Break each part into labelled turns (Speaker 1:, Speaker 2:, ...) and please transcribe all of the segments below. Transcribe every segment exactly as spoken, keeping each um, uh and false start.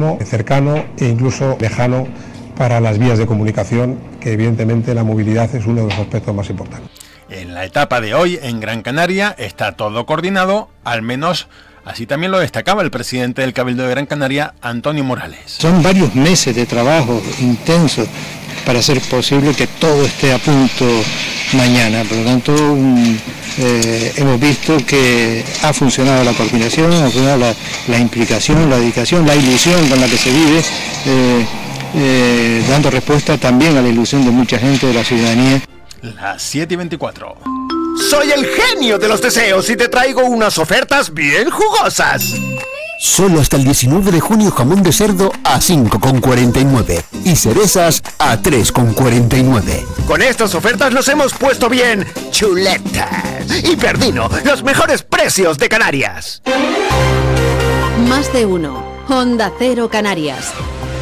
Speaker 1: próximo, cercano e incluso lejano para las vías de comunicación, que evidentemente la movilidad es uno de los aspectos más importantes.
Speaker 2: En la etapa de hoy en Gran Canaria está todo coordinado, al menos así también lo destacaba el presidente del Cabildo de Gran Canaria, Antonio Morales.
Speaker 3: Son varios meses de trabajo intenso para hacer posible que todo esté a punto mañana. Por lo tanto, eh, hemos visto que ha funcionado la coordinación, ha funcionado la, la implicación, la dedicación, la ilusión con la que se vive, eh, eh, dando respuesta también a la ilusión de mucha gente de la ciudadanía.
Speaker 2: Las siete y veinticuatro.
Speaker 4: Soy el genio de los deseos y te traigo unas ofertas bien jugosas.
Speaker 5: Solo hasta el diecinueve de junio jamón de cerdo a cinco con cuarenta y nueve y cerezas a tres con cuarenta y nueve.
Speaker 4: Con estas ofertas los hemos puesto bien chuletas. Y Perdino, los mejores precios de Canarias.
Speaker 6: Más de uno. Onda Cero Canarias.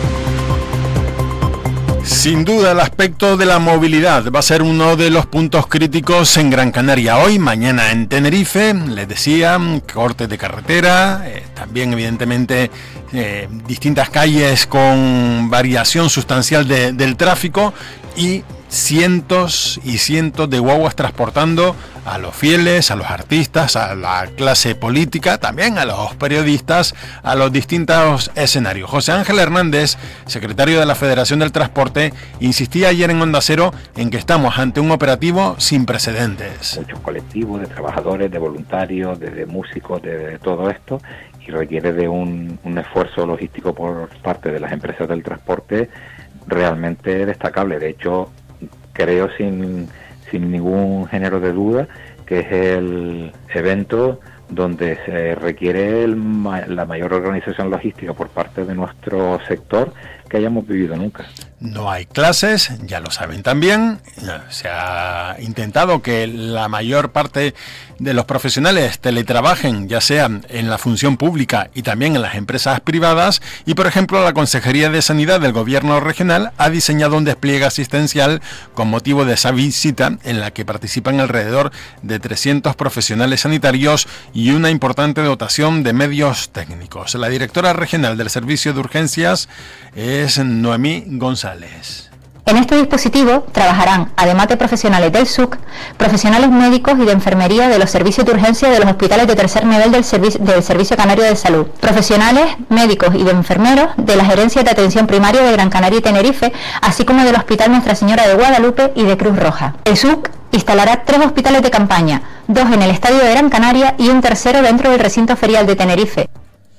Speaker 2: Sin duda el aspecto de la movilidad va a ser uno de los puntos críticos en Gran Canaria hoy, mañana en Tenerife. Les decía, cortes de carretera, eh, también evidentemente eh, distintas calles con variación sustancial de, del tráfico y cientos y cientos de guaguas transportando a los fieles, a los artistas, a la clase política, también a los periodistas, a los distintos escenarios. José Ángel Hernández, secretario de la Federación del Transporte, insistía ayer en Onda Cero en que estamos ante un operativo sin precedentes.
Speaker 7: Muchos colectivos de trabajadores, de voluntarios, de, de músicos, de, de todo esto, y requiere de un, un esfuerzo logístico por parte de las empresas del transporte realmente destacable. De hecho, creo sin, sin ningún género de duda que es el evento donde se requiere el, la mayor organización logística por parte de nuestro sector que hayamos vivido nunca.
Speaker 2: No hay clases, ya lo saben también. Se ha intentado que la mayor parte de los profesionales teletrabajen, ya sea en la función pública y también en las empresas privadas. Y, por ejemplo, la Consejería de Sanidad del Gobierno Regional ha diseñado un despliegue asistencial con motivo de esa visita en la que participan alrededor de trescientos profesionales sanitarios y una importante dotación de medios técnicos. La directora regional del Servicio de Urgencias es Noemí González.
Speaker 8: En este dispositivo trabajarán, además de profesionales del S U C, profesionales médicos y de enfermería de los servicios de urgencia de los hospitales de tercer nivel del, servi- del Servicio Canario de Salud, profesionales médicos y de enfermeros de la Gerencia de Atención Primaria de Gran Canaria y Tenerife, así como del Hospital Nuestra Señora de Guadalupe y de Cruz Roja. El S U C instalará tres hospitales de campaña, dos en el Estadio de Gran Canaria y un tercero dentro del recinto ferial de Tenerife.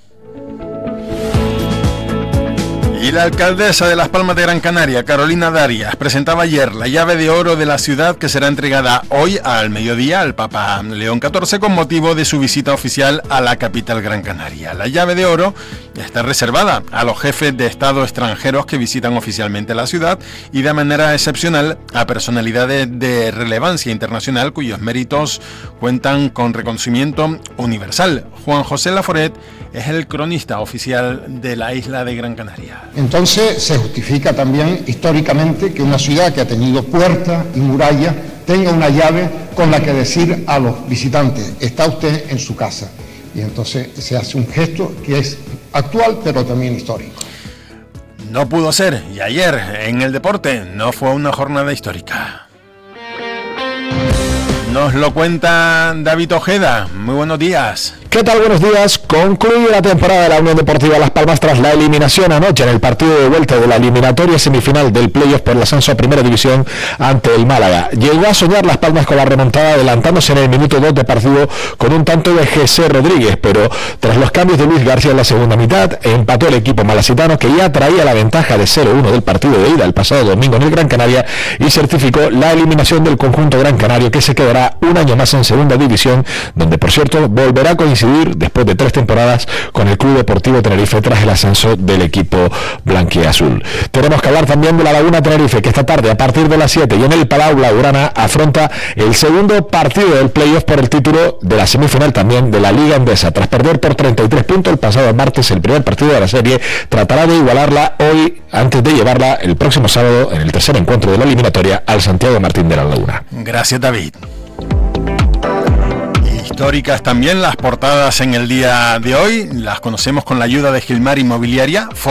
Speaker 2: Y la alcaldesa de Las Palmas de Gran Canaria, Carolina Darias, presentaba ayer la llave de oro de la ciudad que será entregada hoy al mediodía al Papa León catorce con motivo de su visita oficial a la capital Gran Canaria. La llave de oro está reservada a los jefes de Estado extranjeros que visitan oficialmente la ciudad y de manera excepcional a personalidades de relevancia internacional cuyos méritos cuentan con reconocimiento universal. Juan José Laforet es el cronista oficial de la isla de Gran Canaria.
Speaker 9: Entonces se justifica también históricamente que una ciudad que ha tenido puertas y murallas tenga una llave con la que decir a los visitantes, está usted en su casa. Y entonces se hace un gesto que es actual pero también histórico.
Speaker 2: No pudo ser, y ayer en el deporte no fue una jornada histórica. Nos lo cuenta David Ojeda. Muy buenos días.
Speaker 10: ¿Qué tal? Buenos días. Concluye la temporada de la Unión Deportiva Las Palmas tras la eliminación anoche en el partido de vuelta de la eliminatoria semifinal del playoff por el ascenso a Primera División ante el Málaga. Llegó a soñar Las Palmas con la remontada adelantándose en el minuto dos de partido con un tanto de José Rodríguez, pero tras los cambios de Luis García en la segunda mitad, empató el equipo malacitano que ya traía la ventaja de cero uno del partido de ida el pasado domingo en el Gran Canaria y certificó la eliminación del conjunto Gran Canario que se quedará un año más en Segunda División, donde por cierto volverá a coincidir después de tres temporadas con el Club Deportivo Tenerife tras el ascenso del equipo blanquiazul. Tenemos que hablar también de la Laguna Tenerife, que esta tarde a partir de las siete y en el Palau Blaugrana afronta el segundo partido del playoff por el título de la semifinal también de la Liga Endesa. Tras perder por treinta y tres puntos el pasado martes el primer partido de la serie, tratará de igualarla hoy antes de llevarla el próximo sábado en el tercer encuentro de la eliminatoria al Santiago Martín de la Laguna.
Speaker 2: Gracias, David. Históricas también las portadas en el día de hoy, las conocemos con la ayuda de Gilmar Inmobiliaria.